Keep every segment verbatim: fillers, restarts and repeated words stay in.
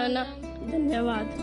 बनाना। धन्यवाद।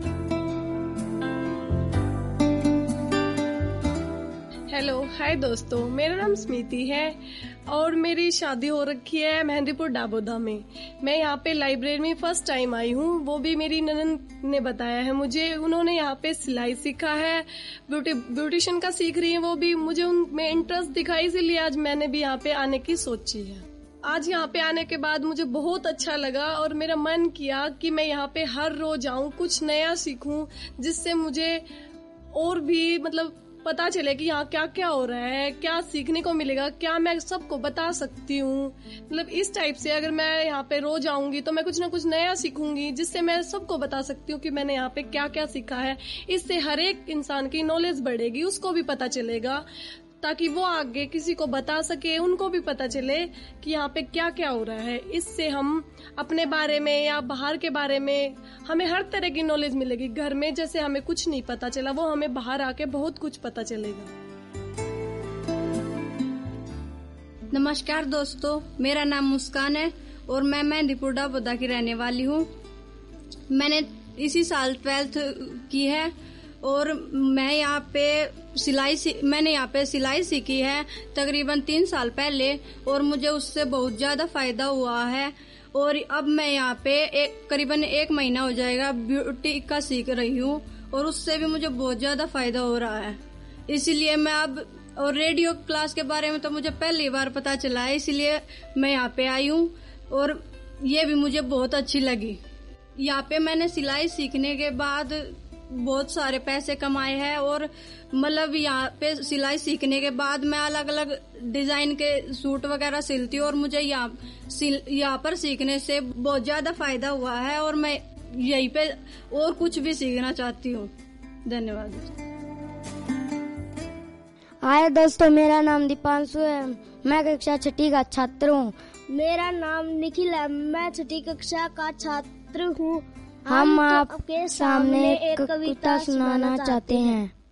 हेलो, हाय दोस्तों, मेरा नाम स्मृति है और मेरी शादी हो रखी है मेहंदीपुर डाबोदा में। मैं यहाँ पे लाइब्रेरी में फर्स्ट टाइम आई हूँ, वो भी मेरी ननद ने बताया है मुझे। उन्होंने यहाँ पे सिलाई सीखा है, ब्यूटी ब्यूटिशियन का सीख रही है वो भी। मुझे उनमें इंटरेस्ट दिखा, इसीलिए आज मैंने भी यहाँ पे आने की सोची है। आज यहाँ पे आने के बाद मुझे बहुत अच्छा लगा और मेरा मन किया कि मैं यहाँ पे हर रोज आऊँ, कुछ नया सीखूं, जिससे मुझे और भी मतलब पता चले कि यहाँ क्या क्या हो रहा है, क्या सीखने को मिलेगा, क्या मैं सबको बता सकती हूँ। मतलब इस टाइप से अगर मैं यहाँ पे रोज आऊंगी तो मैं कुछ ना कुछ नया सीखूंगी, जिससे मैं सबको बता सकती हूँ कि मैंने यहाँ पे क्या क्या सीखा है। इससे हर एक इंसान की नॉलेज बढ़ेगी, उसको भी पता चलेगा, ताकि वो आगे किसी को बता सके, उनको भी पता चले कि यहाँ पे क्या क्या हो रहा है। इससे हम अपने बारे में या बाहर के बारे में हमें हर तरह की नॉलेज मिलेगी। घर में जैसे हमें कुछ नहीं पता चला, वो हमें बाहर आके बहुत कुछ पता चलेगा। नमस्कार दोस्तों, मेरा नाम मुस्कान है और मैं मेहंदीपुर डाबोदा की रहने वाली हूँ। मैंने इसी साल ट्वेल्थ की है और मैं यहाँ पे सिलाई मैंने यहाँ पे सिलाई सीखी है तकरीबन तीन साल पहले और मुझे उससे बहुत ज्यादा फायदा हुआ है। और अब मैं यहाँ पे एक करीबन एक महीना हो जाएगा ब्यूटी का सीख रही हूँ और उससे भी मुझे बहुत ज्यादा फायदा हो रहा है। इसीलिए मैं अब, और रेडियो क्लास के बारे में तो मुझे पहली बार पता चला है, इसीलिए मैं यहाँ पे आई हूँ और ये भी मुझे बहुत अच्छी लगी। यहाँ पे मैंने सिलाई सीखने के बाद बहुत सारे पैसे कमाए हैं और मतलब यहाँ पे सिलाई सीखने के बाद मैं अलग अलग डिजाइन के सूट वगैरह सिलती हूँ और मुझे यहाँ यहाँ पर सीखने से बहुत ज्यादा फायदा हुआ है और मैं यहीं पे और कुछ भी सीखना चाहती हूँ। धन्यवाद। हाय दोस्तों, मेरा नाम दीपांशु है, मैं कक्षा छठी का छात्र हूँ। मेरा नाम निखिल है, मैं छठी कक्षा का छात्र हूँ। हम आपके सामने एक कविता सुनाना चाहते हैं।